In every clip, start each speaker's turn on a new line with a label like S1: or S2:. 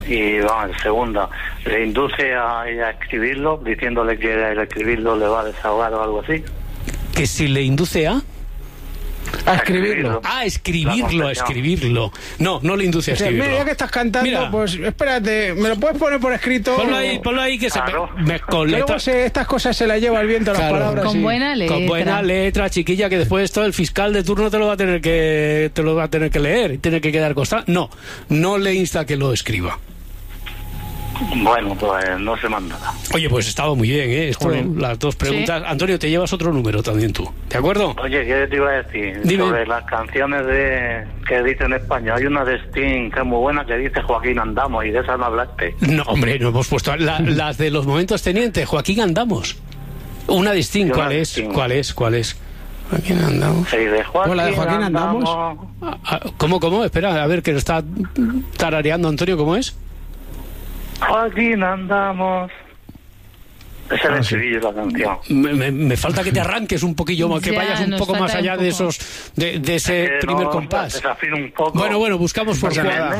S1: Y vamos, el segundo, le induce a ella a escribirlo, diciéndole que el escribirlo le va a desahogar o algo así.
S2: Que si le induce a
S3: escribirlo.
S2: A escribirlo. No le induce a escribirlo.
S3: Mira, ya que estás cantando, pues espérate, ¿me lo puedes poner por escrito?
S2: Ponlo ahí que
S1: claro.
S2: Luego
S3: estas cosas se las lleva el viento, las palabras.
S4: Con buena letra.
S2: Con buena letra, chiquilla, que después esto el fiscal de turno te lo va a tener que leer y tiene que quedar constante. No le insta a que lo escriba.
S1: Bueno, pues no se manda nada.
S2: Oye, pues estaba muy bien, ¿eh? Las dos preguntas. Sí. Antonio, te llevas otro número también tú, ¿de acuerdo?
S1: Oye, ¿qué te iba a decir?
S2: Dime.
S1: Sobre las canciones que dicen en España. Hay una de Sting que es muy buena que dice Joaquín Andamos, y de esa no hablaste.
S2: No, hombre, no hemos puesto las de los momentos tenientes. Joaquín Andamos. Una de Sting, ¿cuál es? Joaquín Andamos.
S1: Sí, de Joaquín,
S3: ¿la de Joaquín Andamos?
S2: ¿Cómo? Espera, a ver, que lo está tarareando Antonio, ¿cómo es?
S1: Joaquín Andamos. Ese es el estribillo de la canción.
S2: Me falta que te arranques un poquillo más, que vayas un poco más allá de ese primer compás.
S1: Desafino un poco.
S2: Bueno, buscamos por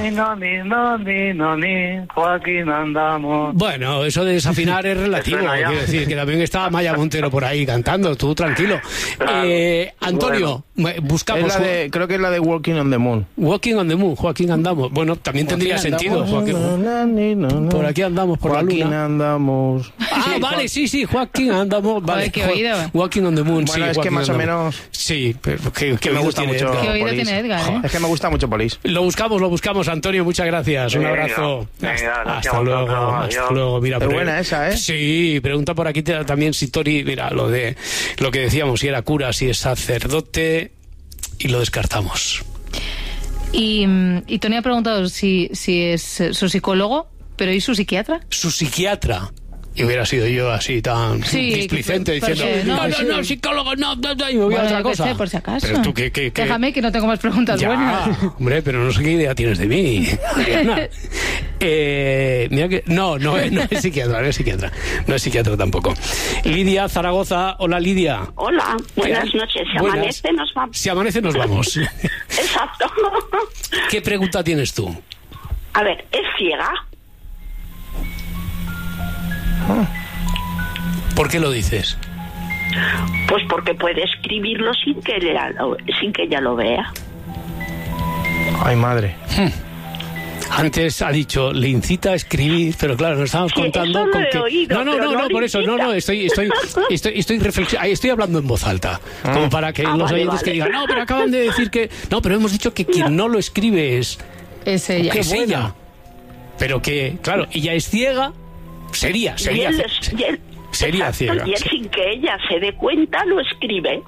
S1: Joaquín Andamos.
S2: Bueno, eso de desafinar es relativo. Quiero decir que también está Maya Montero por ahí cantando, tú tranquilo. Claro. Antonio, buscamos.
S3: Creo que es la de Walking on the Moon.
S2: Walking on the Moon, Joaquín Andamos. Bueno, también tendría sentido. Por aquí andamos, por la luna.
S3: Joaquín Andamos.
S2: Vale, sí, Joaquín Andamos. Vale,
S4: qué oído.
S2: Walking on the Moon,
S3: bueno,
S2: sí.
S3: Es que más o menos.
S2: Sí, pero que
S3: me gusta mucho.
S4: ¿Qué oído tiene Edgar?
S3: Es que me gusta mucho Police.
S2: Lo buscamos, Antonio, muchas gracias. Un abrazo. Hasta luego. Mira,
S3: es buena esa, ¿eh?
S2: Sí, pregunta por aquí también si Tori, mira, lo que decíamos, si era cura, si es sacerdote, y lo descartamos.
S4: Y Tony ha preguntado si es su psicólogo, pero ¿y su psiquiatra?
S2: Su psiquiatra. Y hubiera sido yo así tan displicente diciendo no, psicólogo, no, y me voy a otra cosa.
S4: Por si acaso.
S2: Pero tú,
S4: déjame que no tengo más preguntas buenas.
S2: Hombre, pero no sé qué idea tienes de mí. Mira que no es psiquiatra. No es psiquiatra tampoco. Lidia, Zaragoza. Hola, Lidia.
S5: Hola, buenas noches. Si amanece nos vamos. Exacto.
S2: ¿Qué pregunta tienes tú?
S5: A ver, ¿es ciega?
S2: ¿Por qué lo dices?
S5: Pues porque puede escribirlo sin que ella lo vea.
S3: Ay, madre.
S2: Antes ha dicho, le incita a escribir, pero claro, nos estamos contando con que...
S5: Oído, no,
S2: por eso, estoy hablando en voz alta, como para que los oyentes que digan, no, pero acaban de decir que... No, pero hemos dicho que quien no lo escribe es
S4: ella.
S2: Es ella. Pero que, claro, ella es ciega, sería ciega.
S5: Y él sin que ella se dé cuenta lo escribe.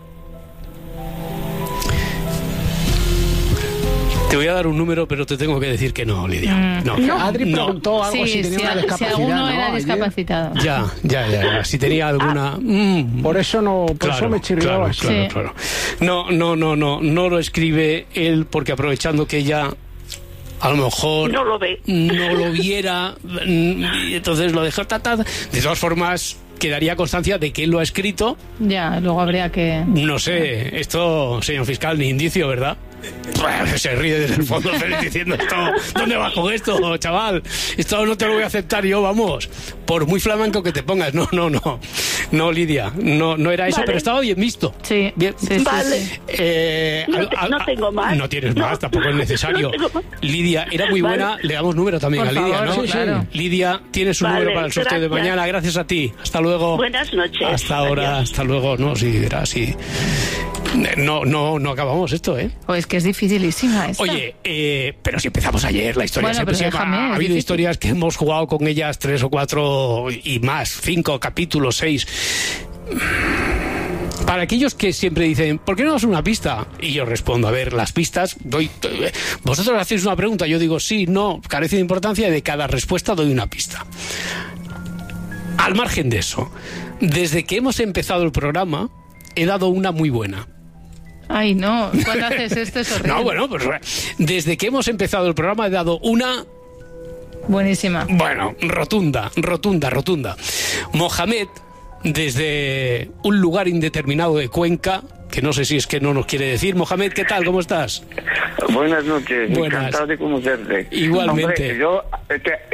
S2: Te voy a dar un número, pero te tengo que decir que no, Lidia. No.
S3: Adri preguntó algo si tenía una discapacidad.
S4: Si alguno era discapacitado.
S2: Ya. Si tenía alguna...
S3: Por eso eso me chirriaba.
S2: Claro. No lo escribe él porque aprovechando que ella... A lo mejor
S5: no lo ve,
S2: no lo viera, y entonces lo deja. De todas formas, quedaría constancia de que él lo ha escrito.
S4: Ya, luego habría que...
S2: No sé, esto, señor fiscal, ni indicio, ¿verdad? Se ríe desde el fondo diciendo esto, ¿dónde vas con esto, chaval? Esto no te lo voy a aceptar yo, vamos. Por muy flamenco que te pongas. No, Lidia, no era eso, pero estaba bien visto.
S4: Sí,
S2: bien.
S4: Vale.
S5: No tengo más.
S2: No tienes más, tampoco es necesario. Lidia, era muy buena, le damos número también
S4: por
S2: a Lidia,
S4: favor,
S2: ¿no?
S4: Sí, claro.
S2: Lidia, tienes un número para el sorteo de mañana, gracias a ti. Hasta luego.
S5: Buenas noches.
S2: Hasta ahora,
S5: adiós.
S2: hasta luego. No, sí, era así. No acabamos esto, ¿eh?
S4: Pues que es dificilísima esta.
S2: Oye, pero si empezamos ayer la historia,
S4: bueno,
S2: ha habido historias que hemos jugado con ellas 3 o 4 y más, 5 capítulos, 6. Para aquellos que siempre dicen, ¿por qué no das una pista? Y yo respondo, a ver, las pistas, vosotros hacéis una pregunta, yo digo sí, no, carece de importancia, y de cada respuesta doy una pista. Al margen de eso, desde que hemos empezado el programa, he dado una muy buena.
S4: Ay, no, cuando haces esto es horrible.
S2: No, bueno, pues desde que hemos empezado el programa he dado una...
S4: Buenísima.
S2: Bueno, rotunda. Mohamed, desde un lugar indeterminado de Cuenca, que no sé si es que no nos quiere decir. Mohamed, ¿qué tal? ¿Cómo estás?
S1: Buenas noches,
S2: Buenas.
S1: encantado de conocerte.
S2: Igualmente.
S1: Hombre, yo